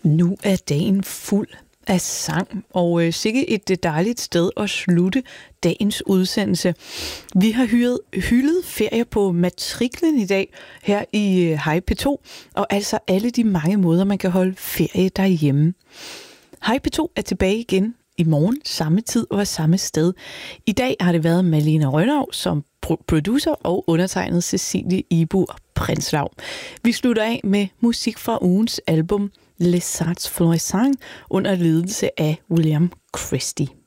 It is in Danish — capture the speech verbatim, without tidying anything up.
Nu er dagen fuld af sang, og øh, sikke et dejligt sted at slutte dagens udsendelse. Vi har hyret, hyldet ferie på matriklen i dag her i øh, Hej P to, og altså alle de mange måder, man kan holde ferie derhjemme. Hej P to er tilbage igen i morgen, samme tid og samme sted. I dag har det været Malene Rønnav som producer og undertegnet Cecilie Ibur Prinslav. Vi slutter af med musik fra ugens album Les Arts Florissants under ledelse af William Christie.